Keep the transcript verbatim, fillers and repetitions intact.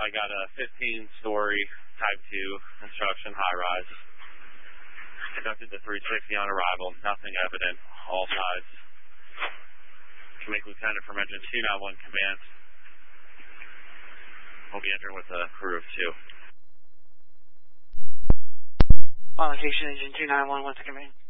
I got a fifteen-story Type two construction high-rise. Conducted the three sixty on arrival. Nothing evident. All sides. Make Lieutenant from Engine two nine one command. We'll be entering with a crew of two. On location, Engine two nine one, what's the command?